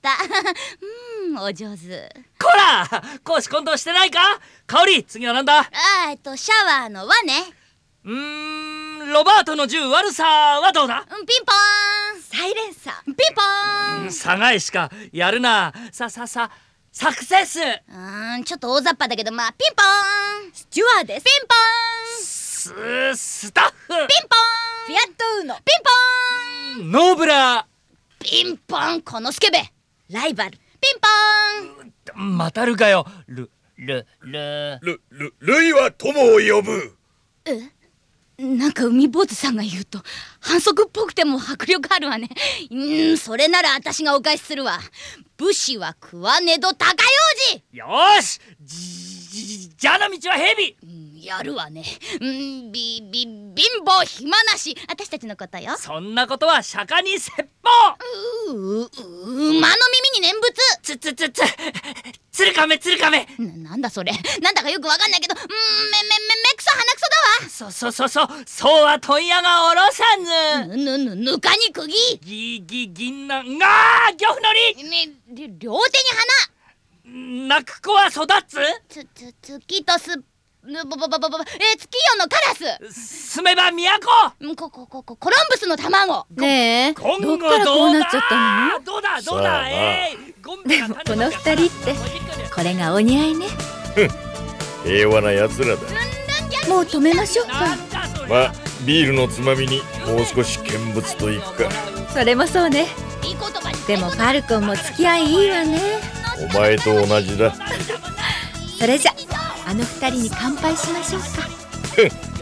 た。お上手。 こら、公私混同してないか。香織、次はなんだ。 シャワーの輪ね。 ロバートの銃悪さはどうだ。 ピンポーン。サイレンサー。ピンポーン。 サガイしかやるな。サクセス。 ちょっと大雑把だけど、まあピンポーン。スチュワーです。ピンポーン。 スタッフ。 ピンポーン。フィアットウーノ。ピンポーン。 ノーブラ。 ピンポン。このスケベ。ライバル。ピンポーン。 またるかよ。ルイは友を呼ぶ。 なんか海坊主さんが言うと反則っぽくても迫力あるわね。それなら私がお返しするわ。武士は食わねど高用事。 よーし、じゃあの道は蛇。 やるわね。貧乏暇なし。私たちのことよ。 そんなことは釈迦に説法。 馬の耳に念仏。 鶴亀。 なんだそれ。なんだかよくわかんないけど、目くそ鼻くそだわ。 そうは問屋がおろさぬ。 ぬかに釘。 銀杏が漁夫の利。 両手に泣く子は育つ。 月とす月夜のカラス。 住めば都。 コロンブスの卵。 ねえ、どっからこうなっちゃったの？ どうだでもこの二人ってこれがお似合いね。 平和な奴らだ。 もう止めましょうか。 まあビールのつまみにもう少し見物といくか。 それもそうね。でもファルコンも付き合いいいわね。 お前と同じだ。 それじゃあの二人に乾杯しましょうか。